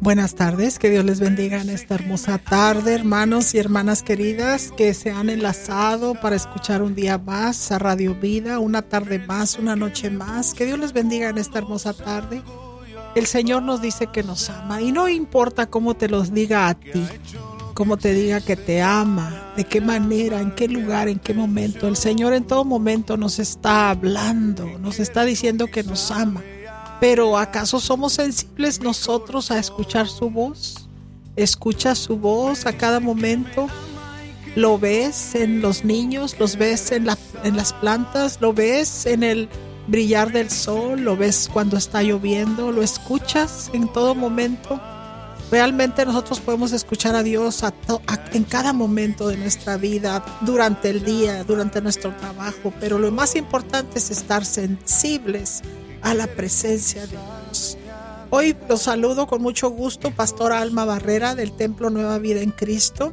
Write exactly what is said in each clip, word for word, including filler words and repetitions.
Buenas tardes, que Dios les bendiga en esta hermosa tarde, hermanos y hermanas queridas que se han enlazado para escuchar un día más a Radio Vida, una tarde más, una noche más. Que Dios les bendiga en esta hermosa tarde. El Señor nos dice que nos ama y no importa cómo te los diga a ti, cómo te diga que te ama, de qué manera, en qué lugar, en qué momento. El Señor en todo momento nos está hablando, nos está diciendo que nos ama. Pero ¿acaso somos sensibles nosotros a escuchar su voz? ¿Escuchas su voz a cada momento? ¿Lo ves en los niños? ¿Los ves en, la, en las plantas? ¿Lo ves en el brillar del sol? ¿Lo ves cuando está lloviendo? ¿Lo escuchas en todo momento? Realmente nosotros podemos escuchar a Dios a to- a, en cada momento de nuestra vida, durante el día, durante nuestro trabajo. Pero lo más importante es estar sensibles a la presencia de Dios. Hoy los saludo con mucho gusto, Pastora Alma Barrera del Templo Nueva Vida en Cristo.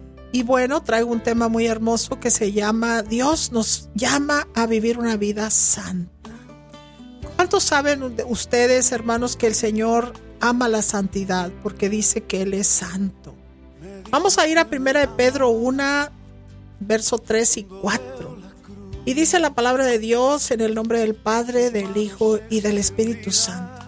Y bueno, traigo un tema muy hermoso que se llama Dios nos llama a vivir una vida santa. ¿Cuántos saben ustedes, hermanos, que el Señor ama la santidad? Porque dice que Él es santo. Vamos a ir a primera de Pedro uno, verso tres y cuatro. Y dice la palabra de Dios en el nombre del Padre, del Hijo y del Espíritu Santo.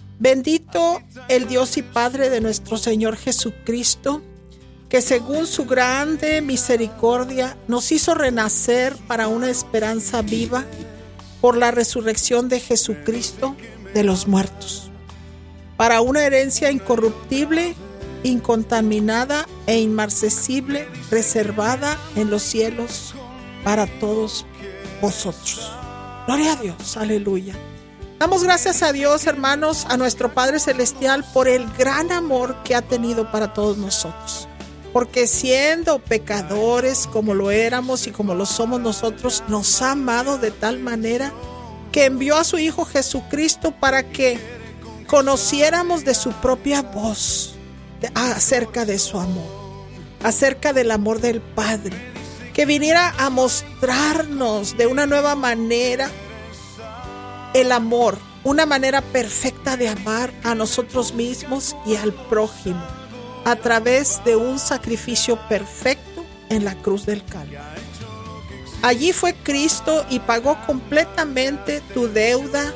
Bendito el Dios y Padre de nuestro Señor Jesucristo, que según su grande misericordia nos hizo renacer para una esperanza viva por la resurrección de Jesucristo de los muertos, para una herencia incorruptible, incontaminada e inmarcesible, reservada en los cielos para todos vosotros. Gloria a Dios, aleluya. Damos gracias a Dios, hermanos, a nuestro Padre Celestial por el gran amor que ha tenido para todos nosotros. Porque siendo pecadores como lo éramos y como lo somos nosotros, nos ha amado de tal manera que envió a su Hijo Jesucristo para que conociéramos de su propia voz de, acerca de su amor, acerca del amor del Padre, que viniera a mostrarnos de una nueva manera el amor, una manera perfecta de amar a nosotros mismos y al prójimo, a través de un sacrificio perfecto en la cruz del Calvario. Allí fue Cristo y pagó completamente tu deuda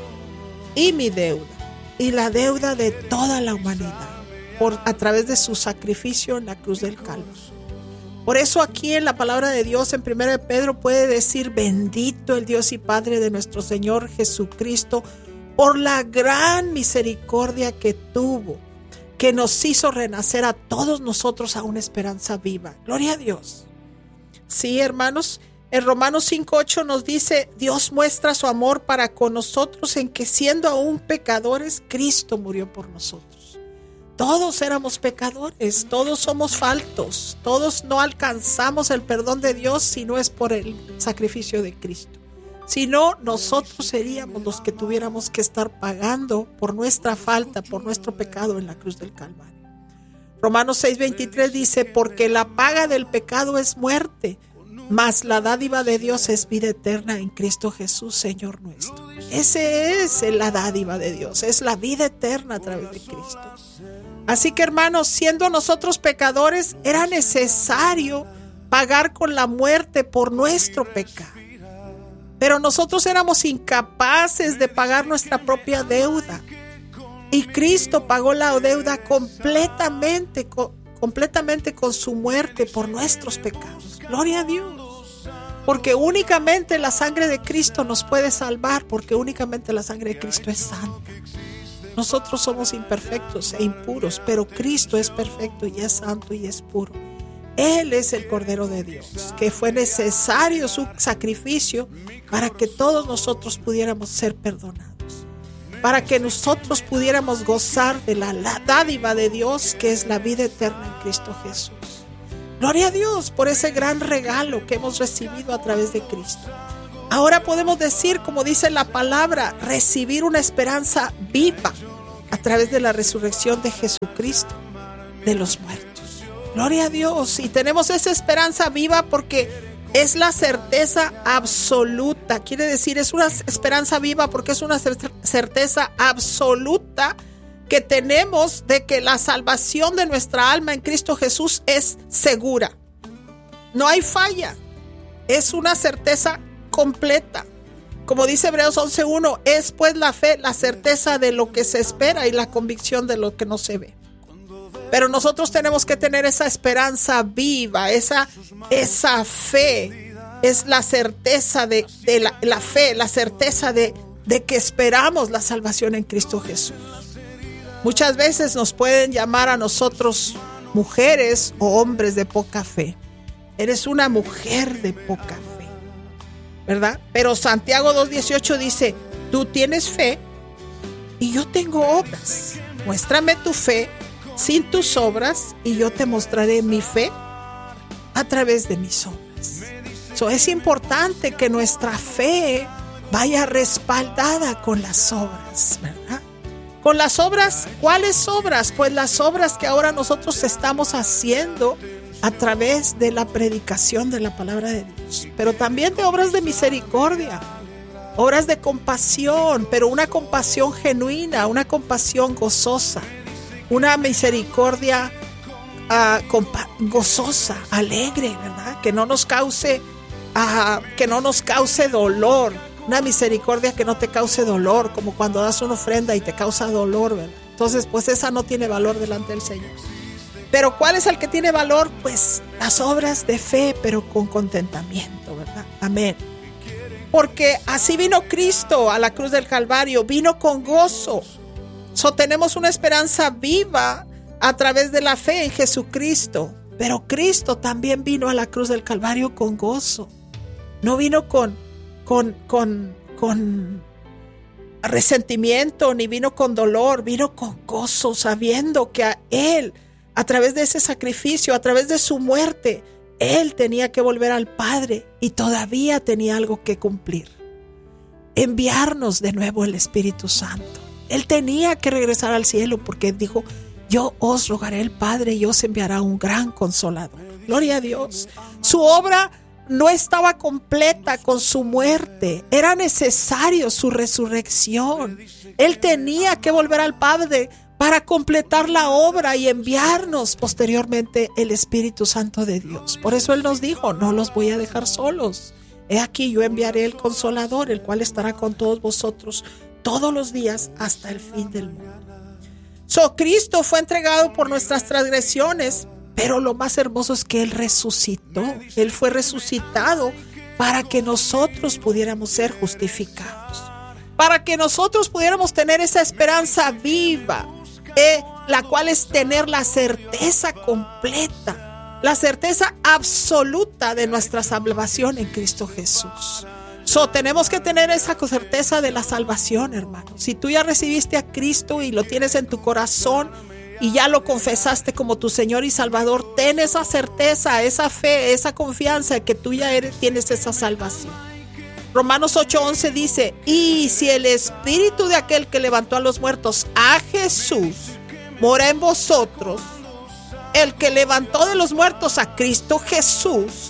y mi deuda, y la deuda de toda la humanidad, por, a través de su sacrificio en la cruz del Calvario. Por eso aquí en la palabra de Dios en primera de Pedro puede decir: bendito el Dios y Padre de nuestro Señor Jesucristo, por la gran misericordia que tuvo, que nos hizo renacer a todos nosotros a una esperanza viva. Gloria a Dios. Sí, hermanos, en Romanos cinco ocho nos dice: Dios muestra su amor para con nosotros en que siendo aún pecadores, Cristo murió por nosotros. Todos éramos pecadores, todos somos faltos, todos no alcanzamos el perdón de Dios si no es por el sacrificio de Cristo. Si no, nosotros seríamos los que tuviéramos que estar pagando por nuestra falta, por nuestro pecado en la cruz del Calvario. Romanos seis veintitrés dice: porque la paga del pecado es muerte, mas la dádiva de Dios es vida eterna en Cristo Jesús, Señor nuestro. Ese es la dádiva de Dios, es la vida eterna a través de Cristo. Así que, hermanos, siendo nosotros pecadores, era necesario pagar con la muerte por nuestro pecado. Pero nosotros éramos incapaces de pagar nuestra propia deuda. Y Cristo pagó la deuda completamente, co- completamente con su muerte por nuestros pecados. Gloria a Dios. Porque únicamente la sangre de Cristo nos puede salvar, porque únicamente la sangre de Cristo es santa. Nosotros somos imperfectos e impuros, pero Cristo es perfecto y es santo y es puro. Él es el Cordero de Dios, que fue necesario su sacrificio para que todos nosotros pudiéramos ser perdonados, para que nosotros pudiéramos gozar de la, la dádiva de Dios, que es la vida eterna en Cristo Jesús. Gloria a Dios por ese gran regalo que hemos recibido a través de Cristo. Ahora podemos decir, como dice la palabra, recibir una esperanza viva a través de la resurrección de Jesucristo de los muertos. Gloria a Dios. Y tenemos esa esperanza viva porque es la certeza absoluta. Quiere decir, es una esperanza viva porque es una certeza absoluta que tenemos de que la salvación de nuestra alma en Cristo Jesús es segura. No hay falla. Es una certeza completa. Como dice Hebreos once uno, es pues la fe, la certeza de lo que se espera y la convicción de lo que no se ve. Pero nosotros tenemos que tener esa esperanza viva, esa, esa fe. Es la certeza de, de la, la fe, la certeza de, de que esperamos la salvación en Cristo Jesús. Muchas veces nos pueden llamar a nosotros mujeres o hombres de poca fe. Eres una mujer de poca fe, ¿verdad? Pero Santiago dos dieciocho dice, tú tienes fe y yo tengo obras. Muéstrame tu fe sin tus obras y yo te mostraré mi fe a través de mis obras. So, es importante que nuestra fe vaya respaldada con las obras, ¿verdad? Con las obras, ¿cuáles obras? Pues las obras que ahora nosotros estamos haciendo a través de la predicación de la palabra de Dios, pero también de obras de misericordia, obras de compasión, pero una compasión genuina, una compasión gozosa, una misericordia uh, compa- gozosa, alegre, ¿verdad? Que no nos cause, uh, que no nos cause dolor, una misericordia que no te cause dolor, como cuando das una ofrenda y te causa dolor, ¿verdad? Entonces, pues esa no tiene valor delante del Señor. Pero ¿cuál es el que tiene valor? Pues las obras de fe, pero con contentamiento, ¿verdad? Amén. Porque así vino Cristo a la cruz del Calvario, vino con gozo. So, tenemos una esperanza viva a través de la fe en Jesucristo. Pero Cristo también vino a la cruz del Calvario con gozo. No vino con, con, con, con resentimiento, ni vino con dolor, vino con gozo, sabiendo que a Él, a través de ese sacrificio, a través de su muerte, Él tenía que volver al Padre y todavía tenía algo que cumplir. Enviarnos de nuevo el Espíritu Santo. Él tenía que regresar al cielo porque dijo, yo os rogaré al Padre y os enviará un gran consolador. Gloria a Dios. Su obra no estaba completa con su muerte. Era necesario su resurrección. Él tenía que volver al Padre para completar la obra y enviarnos posteriormente el Espíritu Santo de Dios. Por eso Él nos dijo, no los voy a dejar solos. He aquí yo enviaré el Consolador, el cual estará con todos vosotros todos los días hasta el fin del mundo. So, Cristo fue entregado por nuestras transgresiones, pero lo más hermoso es que Él resucitó. Él fue resucitado para que nosotros pudiéramos ser justificados, para que nosotros pudiéramos tener esa esperanza viva, eh, la cual es tener la certeza completa, la certeza absoluta de nuestra salvación en Cristo Jesús. So, tenemos que tener esa certeza de la salvación, hermano. Si tú ya recibiste a Cristo y lo tienes en tu corazón y ya lo confesaste como tu Señor y Salvador, ten esa certeza, esa fe, esa confianza de que tú ya eres, tienes esa salvación. Romanos ocho once dice, y si el espíritu de aquel que levantó a los muertos, a Jesús, mora en vosotros, el que levantó de los muertos a Cristo Jesús,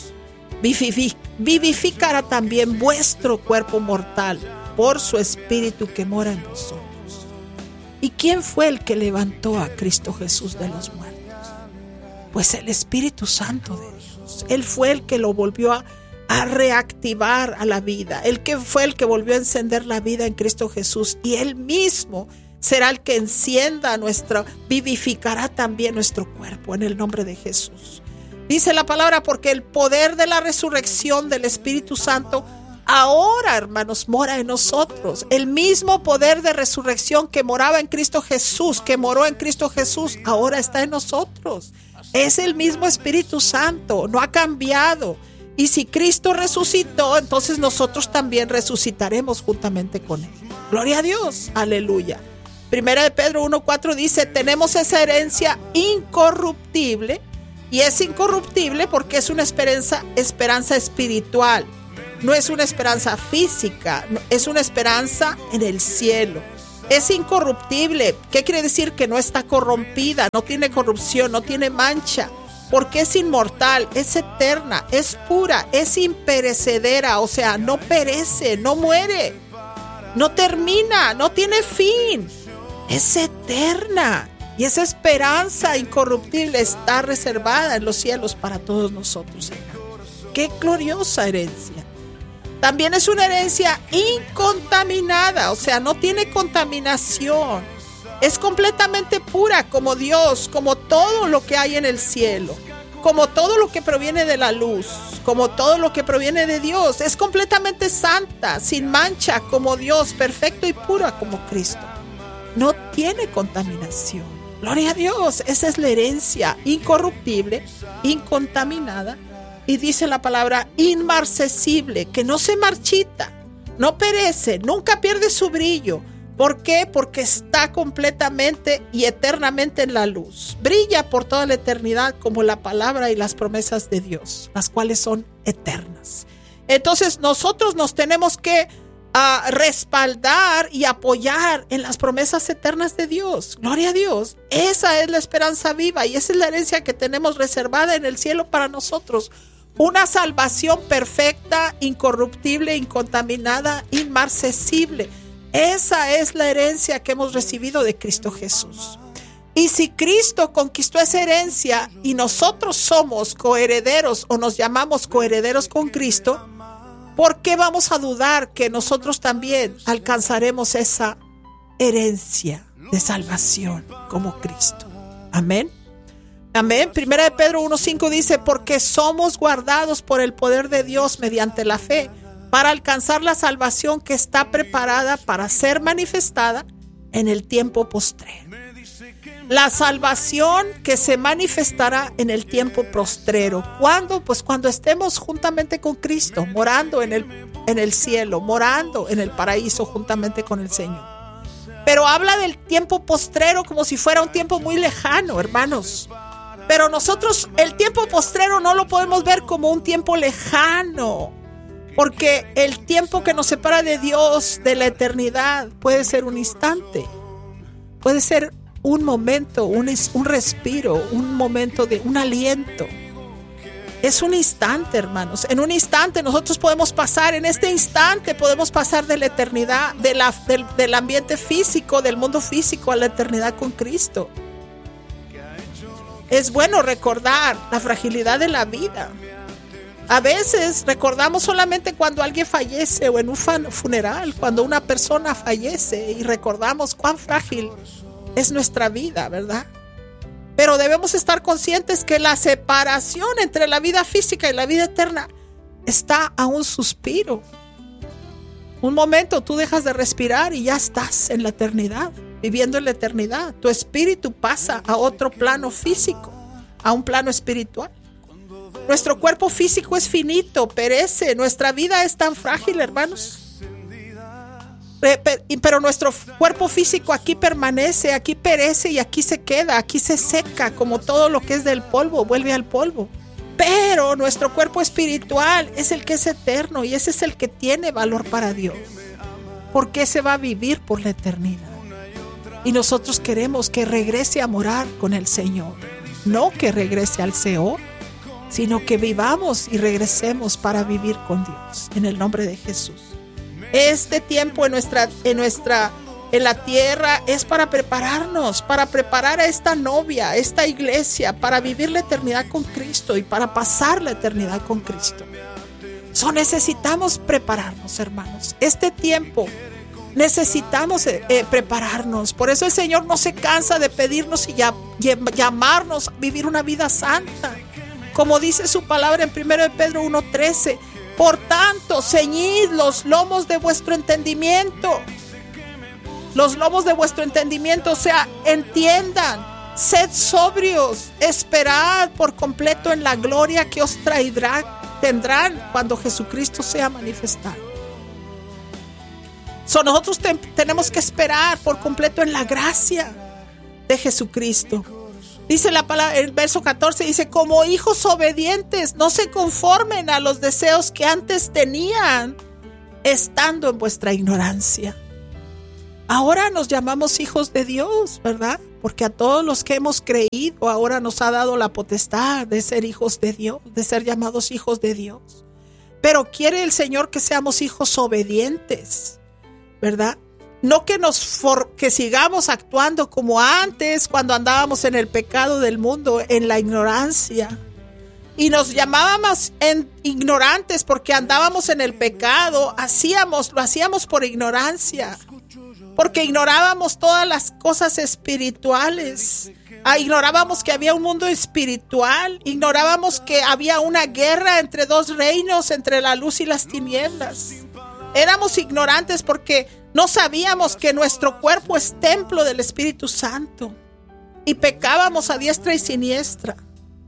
vivificará también vuestro cuerpo mortal por su espíritu que mora en vosotros. ¿Y quién fue el que levantó a Cristo Jesús de los muertos? Pues el Espíritu Santo de Dios. Él fue el que lo volvió a, a reactivar a la vida. Él que fue el que volvió a encender la vida en Cristo Jesús. Y Él mismo será el que encienda nuestra, vivificará también nuestro cuerpo en el nombre de Jesús. Dice la palabra, porque el poder de la resurrección del Espíritu Santo ahora, hermanos, mora en nosotros. El mismo poder de resurrección que moraba en Cristo Jesús, que moró en Cristo Jesús, ahora está en nosotros. Es el mismo Espíritu Santo, no ha cambiado. Y si Cristo resucitó, entonces nosotros también resucitaremos juntamente con Él. Gloria a Dios, aleluya. Primera de Pedro uno cuatro dice, tenemos esa herencia incorruptible. Y es incorruptible porque es una esperanza, esperanza espiritual. No es una esperanza física, es una esperanza en el cielo. Es incorruptible. ¿Qué quiere decir? Que no está corrompida, no tiene corrupción, no tiene mancha. Porque es inmortal, es eterna, es pura, es imperecedera. O sea, no perece, no muere, no termina, no tiene fin. es eterna. Y esa esperanza incorruptible está reservada en los cielos para todos nosotros, hermanos. ¡Qué gloriosa herencia! También es una herencia incontaminada, o sea, no tiene contaminación. Es completamente pura como Dios, como todo lo que hay en el cielo, como todo lo que proviene de la luz, como todo lo que proviene de Dios. Es completamente santa, sin mancha como Dios, perfecto y pura como Cristo. No tiene contaminación. Gloria a Dios, esa es la herencia incorruptible, incontaminada, y dice la palabra inmarcesible, que no se marchita, no perece, nunca pierde su brillo. ¿Por qué? Porque está completamente y eternamente en la luz. Brilla por toda la eternidad como la palabra y las promesas de Dios, las cuales son eternas. Entonces nosotros nos tenemos que a respaldar y apoyar en las promesas eternas de Dios. Gloria a Dios. Esa es la esperanza viva y esa es la herencia que tenemos reservada en el cielo para nosotros. Una salvación perfecta, incorruptible, incontaminada, inmarcesible. Esa es la herencia que hemos recibido de Cristo Jesús. Y si Cristo conquistó esa herencia y nosotros somos coherederos o nos llamamos coherederos con Cristo, ¿por qué vamos a dudar que nosotros también alcanzaremos esa herencia de salvación como Cristo? Amén. Amén. Primera de Pedro uno cinco dice, porque somos guardados por el poder de Dios mediante la fe para alcanzar la salvación que está preparada para ser manifestada en el tiempo postrero. La salvación que se manifestará en el tiempo postrero. ¿Cuándo? Pues cuando estemos juntamente con Cristo, morando en el, en el cielo, morando en el paraíso juntamente con el Señor. Pero habla del tiempo postrero como si fuera un tiempo muy lejano, hermanos. Pero nosotros el tiempo postrero no lo podemos ver como un tiempo lejano, porque el tiempo que nos separa de Dios, de la eternidad, puede ser un instante, puede ser un momento, un, un respiro, un momento de un aliento. Es un instante, hermanos. En un instante nosotros podemos pasar, en este instante podemos pasar de la eternidad, de la, del, del ambiente físico, del mundo físico a la eternidad con Cristo. Es bueno recordar la fragilidad de la vida. A veces recordamos solamente cuando alguien fallece o en un funeral, cuando una persona fallece y recordamos cuán frágil es nuestra vida, ¿verdad? Pero debemos estar conscientes que la separación entre la vida física y la vida eterna está a un suspiro. Un momento tú dejas de respirar y ya estás en la eternidad, viviendo en la eternidad. Tu espíritu pasa a otro plano físico, a un plano espiritual. Nuestro cuerpo físico es finito, perece. Nuestra vida es tan frágil, hermanos. Pero nuestro cuerpo físico aquí permanece, aquí perece y aquí se queda, aquí se seca, como todo lo que es del polvo, vuelve al polvo. Pero nuestro cuerpo espiritual es el que es eterno y ese es el que tiene valor para Dios, porque ese va a vivir por la eternidad. Y nosotros queremos que regrese a morar con el Señor, no que regrese al Seol, sino que vivamos y regresemos para vivir con Dios, en el nombre de Jesús. Este tiempo en nuestra, en nuestra, en la tierra es para prepararnos, para preparar a esta novia, a esta iglesia, para vivir la eternidad con Cristo y para pasar la eternidad con Cristo. So, necesitamos prepararnos, hermanos. Este tiempo necesitamos eh, eh, prepararnos. Por eso el Señor no se cansa de pedirnos y ya, llamarnos a vivir una vida santa. Como dice su palabra en primera de Pedro uno trece. Por tanto, ceñid los lomos de vuestro entendimiento. Los lomos de vuestro entendimiento, o sea, entiendan, sed sobrios, esperad por completo en la gloria que os traerá, tendrán cuando Jesucristo sea manifestado. So, nosotros te, tenemos que esperar por completo en la gracia de Jesucristo. Dice la palabra, el verso catorce dice, como hijos obedientes, no se conformen a los deseos que antes tenían, estando en vuestra ignorancia. Ahora nos llamamos hijos de Dios, ¿verdad? Porque a todos los que hemos creído, ahora nos ha dado la potestad de ser hijos de Dios, de ser llamados hijos de Dios. Pero quiere el Señor que seamos hijos obedientes, ¿verdad? No que nos for, que sigamos actuando como antes, cuando andábamos en el pecado del mundo, en la ignorancia. Y nos llamábamos en ignorantes porque andábamos en el pecado. Hacíamos, lo hacíamos por ignorancia. Porque ignorábamos todas las cosas espirituales. Ah, ignorábamos que había un mundo espiritual. Ignorábamos que había una guerra entre dos reinos, entre la luz y las tinieblas. Éramos ignorantes porque no sabíamos que nuestro cuerpo es templo del Espíritu Santo. Y pecábamos a diestra y siniestra.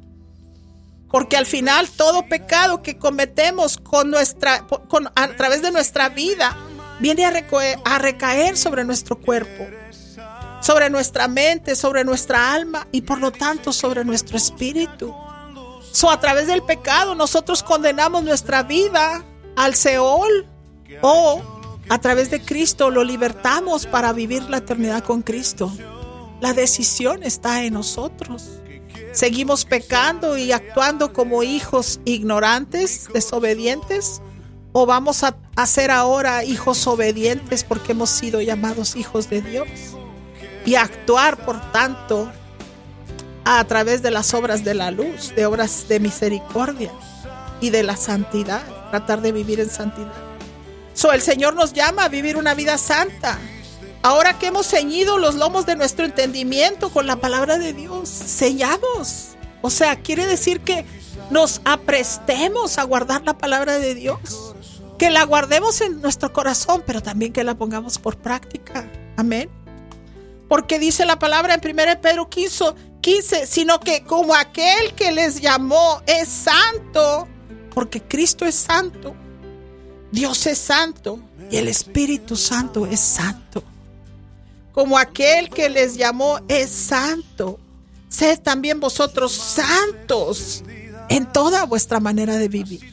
Porque al final todo pecado que cometemos con nuestra, con, a través de nuestra vida viene a, recaer, a recaer sobre nuestro cuerpo, sobre nuestra mente, sobre nuestra alma y por lo tanto sobre nuestro espíritu. So, a través del pecado nosotros condenamos nuestra vida al Seol, o a través de Cristo lo libertamos para vivir la eternidad con Cristo. La decisión está en nosotros. ¿Seguimos pecando y actuando como hijos ignorantes, desobedientes? ¿O vamos a, a ser ahora hijos obedientes porque hemos sido llamados hijos de Dios? Y actuar, por tanto, a través de las obras de la luz, de obras de misericordia y de la santidad. Tratar de vivir en santidad. So, el Señor nos llama a vivir una vida santa. Ahora que hemos ceñido los lomos de nuestro entendimiento con la palabra de Dios, sellados. O sea, quiere decir que nos aprestemos a guardar la palabra de Dios. Que la guardemos en nuestro corazón, pero también que la pongamos por práctica. Amén. Porque dice la palabra en primera de Pedro quince, sino que como aquel que les llamó es santo, porque Cristo es santo, Dios es santo y el Espíritu Santo es santo. Como aquel que les llamó es santo, sed también vosotros santos en toda vuestra manera de vivir.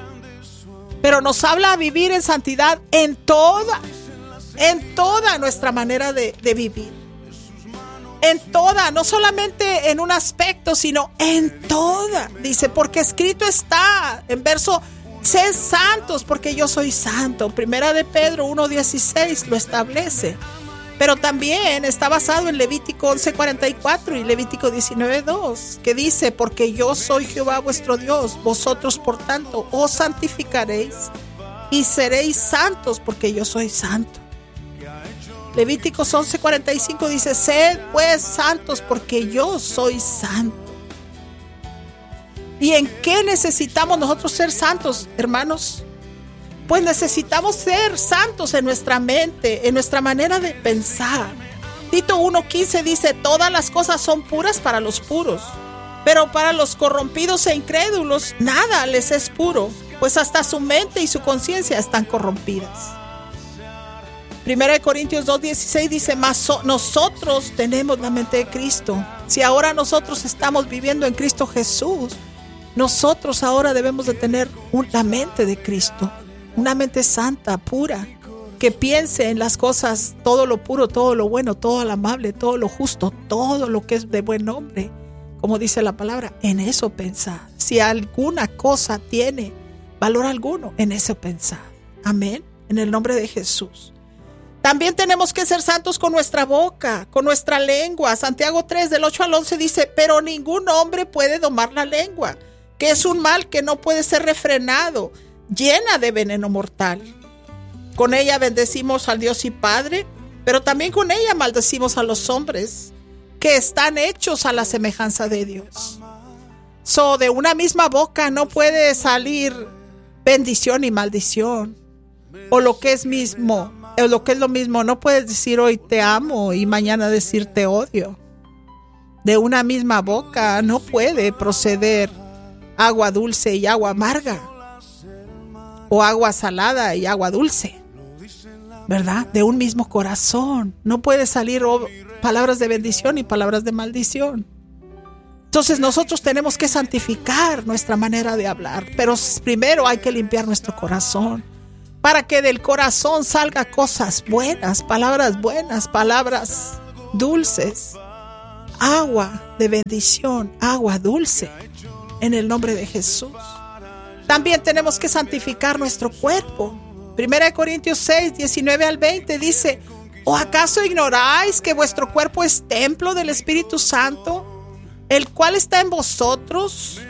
Pero nos habla a vivir en santidad en toda, en toda nuestra manera de, de vivir. En toda, no solamente en un aspecto, sino en toda. Dice, porque escrito está, en verso, sed santos porque yo soy santo. Primera de Pedro uno dieciséis lo establece. Pero también está basado en Levítico once cuarenta y cuatro y Levítico diecinueve dos, que dice, porque yo soy Jehová vuestro Dios, vosotros por tanto os santificaréis y seréis santos porque yo soy santo. Levíticos once cuarenta y cinco dice, sed pues santos porque yo soy santo. ¿Y en qué necesitamos nosotros ser santos, hermanos? Pues necesitamos ser santos en nuestra mente, en nuestra manera de pensar. Tito uno quince dice, todas las cosas son puras para los puros, pero para los corrompidos e incrédulos nada les es puro, pues hasta su mente y su conciencia están corrompidas. Primera de Corintios dos dieciséis dice, mas so, nosotros tenemos la mente de Cristo. Si ahora nosotros estamos viviendo en Cristo Jesús, nosotros ahora debemos de tener un, la mente de Cristo. Una mente santa, pura, que piense en las cosas, todo lo puro, todo lo bueno, todo lo amable, todo lo justo, todo lo que es de buen nombre. Como dice la palabra, en eso pensad. Si alguna cosa tiene valor alguno, en eso pensad. Amén. En el nombre de Jesús. También tenemos que ser santos con nuestra boca, con nuestra lengua. Santiago tres, del ocho al once dice, pero ningún hombre puede domar la lengua, que es un mal que no puede ser refrenado, llena de veneno mortal. Con ella bendecimos al Dios y Padre, pero también con ella maldecimos a los hombres que están hechos a la semejanza de Dios. So, de una misma boca no puede salir bendición y maldición, o lo que es mismo, o lo que es lo mismo, no puedes decir hoy te amo y mañana decir te odio. De una misma boca no puede proceder agua dulce y agua amarga, o agua salada y agua dulce, ¿verdad? De un mismo corazón no puede salir palabras de bendición y palabras de maldición. Entonces nosotros tenemos que santificar nuestra manera de hablar, pero primero hay que limpiar nuestro corazón para que del corazón salga cosas buenas, palabras buenas, palabras dulces, agua de bendición, agua dulce, en el nombre de Jesús. También tenemos que santificar nuestro cuerpo. Primera de Corintios seis, diecinueve al veinte dice, ¿O acaso ignoráis que vuestro cuerpo es templo del Espíritu Santo, el cual está en vosotros,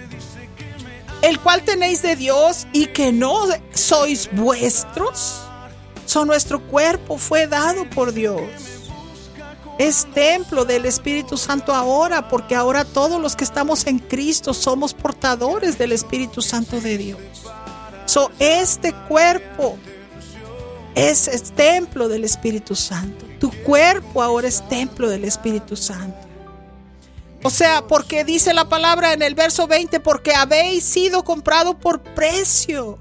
el cual tenéis de Dios y que no sois vuestros? So, nuestro cuerpo fue dado por Dios. Es templo del Espíritu Santo ahora, porque ahora todos los que estamos en Cristo somos portadores del Espíritu Santo de Dios. So, este cuerpo es, es templo del Espíritu Santo. Tu cuerpo ahora es templo del Espíritu Santo. O sea, porque dice la palabra en el verso veinte, porque habéis sido comprado por precio.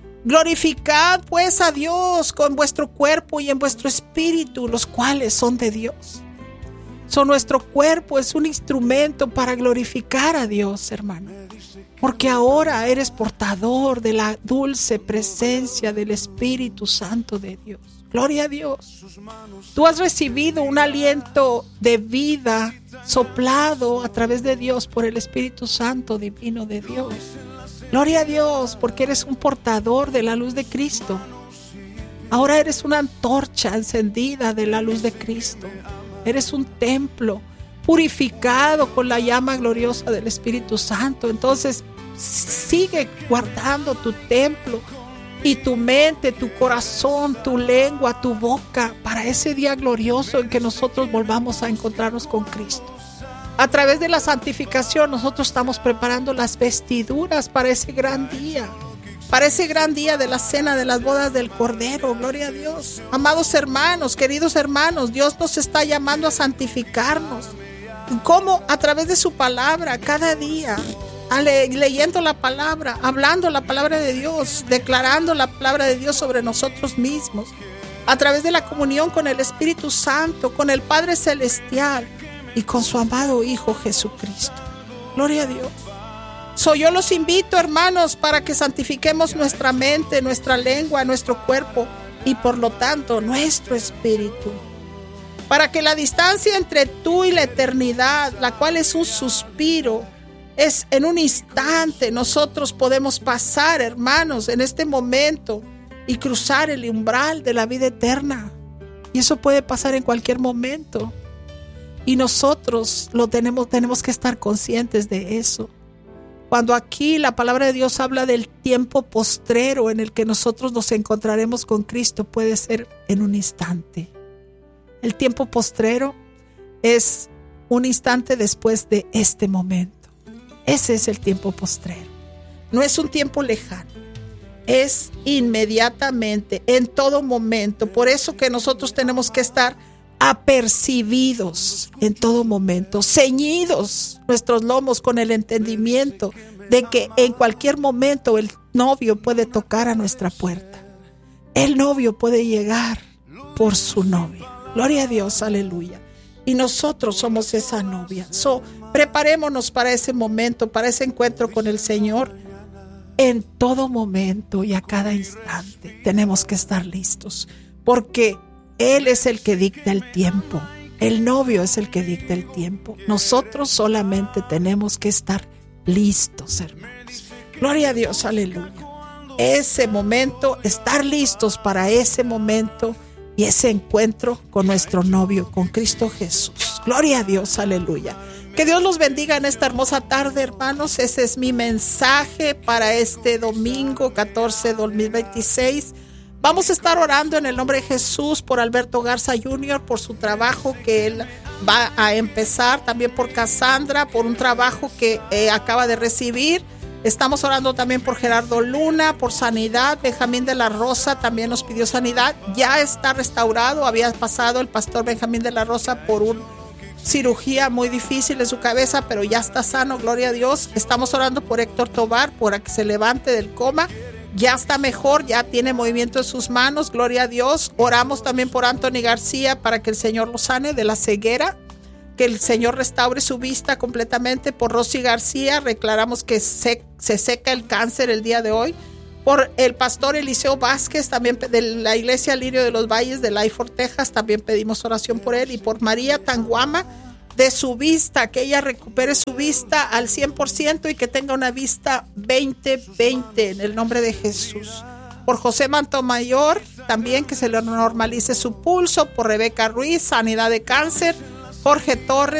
Glorificad pues a Dios con vuestro cuerpo y en vuestro espíritu, los cuales son de Dios. So, nuestro cuerpo es un instrumento para glorificar a Dios, hermano. Porque ahora eres portador de la dulce presencia del Espíritu Santo de Dios. Gloria a Dios. Tú has recibido un aliento de vida soplado a través de Dios por el Espíritu Santo divino de Dios. Gloria a Dios, porque eres un portador de la luz de Cristo. Ahora eres una antorcha encendida de la luz de Cristo. Eres un templo purificado con la llama gloriosa del Espíritu Santo. Entonces, sigue guardando tu templo y tu mente, tu corazón, tu lengua, tu boca para ese día glorioso en que nosotros volvamos a encontrarnos con Cristo. A través de la santificación nosotros estamos preparando las vestiduras para ese gran día, para ese gran día de la cena de las bodas del Cordero. Gloria a Dios. Amados hermanos, queridos hermanos, Dios nos está llamando a santificarnos. ¿Cómo? A través de su palabra, cada día, le, leyendo la palabra, hablando la palabra de Dios, declarando la palabra de Dios sobre nosotros mismos, a través de la comunión con el Espíritu Santo, con el Padre Celestial y con su amado Hijo Jesucristo. Gloria a Dios. So, yo los invito, hermanos, para que santifiquemos nuestra mente, nuestra lengua, nuestro cuerpo y por lo tanto nuestro espíritu. Para que la distancia entre tú y la eternidad, la cual es un suspiro, es en un instante, nosotros podemos pasar, hermanos, en este momento y cruzar el umbral de la vida eterna. Y eso puede pasar en cualquier momento. Y nosotros lo tenemos, tenemos que estar conscientes de eso. Cuando aquí la palabra de Dios habla del tiempo postrero en el que nosotros nos encontraremos con Cristo, puede ser en un instante. El tiempo postrero es un instante después de este momento. Ese es el tiempo postrero. No es un tiempo lejano. Es inmediatamente, en todo momento. Por eso que nosotros tenemos que estar apercibidos en todo momento, ceñidos nuestros lomos con el entendimiento de que en cualquier momento el novio puede tocar a nuestra puerta. El novio puede llegar por su novia. Gloria a Dios, aleluya. Y nosotros somos esa novia. So, preparémonos para ese momento, para ese encuentro con el Señor. En todo momento y a cada instante tenemos que estar listos, porque Él es el que dicta el tiempo. El novio es el que dicta el tiempo. Nosotros solamente tenemos que estar listos, hermanos. Gloria a Dios, aleluya. Ese momento, estar listos para ese momento y ese encuentro con nuestro novio, con Cristo Jesús. Gloria a Dios, aleluya. Que Dios los bendiga en esta hermosa tarde, hermanos. Ese es mi mensaje para este domingo catorce de dos mil veintiséis. Vamos a estar orando en el nombre de Jesús por Alberto Garza junior, por su trabajo que él va a empezar, también por Cassandra, por un trabajo que eh, acaba de recibir. Estamos orando también por Gerardo Luna, por sanidad. Benjamín de la Rosa también nos pidió sanidad. Ya está restaurado. Había pasado el pastor Benjamín de la Rosa por una cirugía muy difícil en su cabeza, pero ya está sano, gloria a Dios. Estamos orando por Héctor Tobar, para que se levante del coma. Ya está mejor, ya tiene movimiento en sus manos, gloria a Dios. Oramos también por Anthony García para que el Señor lo sane de la ceguera, que el Señor restaure su vista completamente. Por Rosy García, declaramos que se, se seca el cáncer el día de hoy. Por el pastor Eliseo Vázquez, también de la iglesia Lirio de los Valles de Lyford, Texas, también pedimos oración por él. Y por María Tanguama, de su vista, que ella recupere su vista al cien por ciento y que tenga una vista veinte veinte en el nombre de Jesús. por José Mantomayor, también que se le normalice su pulso, por Rebeca Ruiz, sanidad de cáncer, Jorge Torres,